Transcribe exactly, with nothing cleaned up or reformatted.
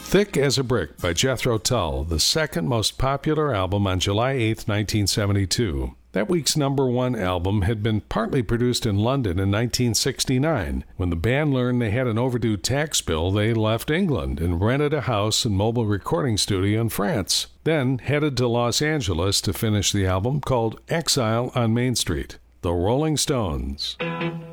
Thick as a Brick by Jethro Tull, the second most popular album on July eighth, nineteen seventy-two. That week's number one album had been partly produced in London in nineteen sixty-nine. When the band learned they had an overdue tax bill, they left England and rented a house and mobile recording studio in France. Then headed to Los Angeles to finish the album called Exile on Main Street. The Rolling Stones.